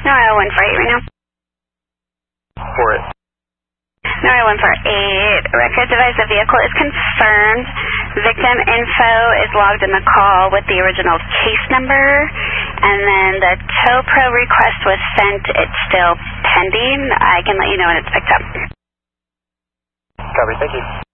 NORA 148 right now. For it. NORA 148, records advise the vehicle is confirmed. Victim info is logged in the call with the original case number, and then the tow pro request was sent. It's still pending. I can let you know when it's picked up. Copy, thank you.